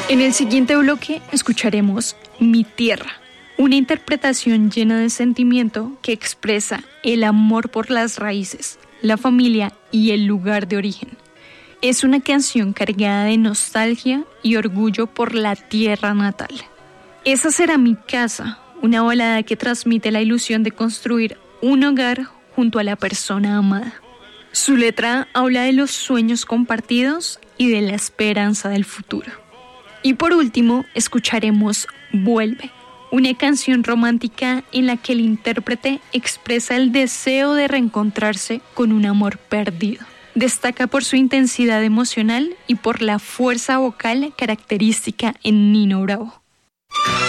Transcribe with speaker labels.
Speaker 1: En el siguiente bloque escucharemos Mi Tierra, una interpretación llena de sentimiento que expresa el amor por las raíces, la familia y el lugar de origen. Es una canción cargada de nostalgia y orgullo por la tierra natal. Esa será mi casa, una balada que transmite la ilusión de construir un hogar junto a la persona amada. Su letra habla de los sueños compartidos y de la esperanza del futuro. Y por último, escucharemos Vuelve, una canción romántica en la que el intérprete expresa el deseo de reencontrarse con un amor perdido. Destaca por su intensidad emocional y por la fuerza vocal característica en Nino Bravo.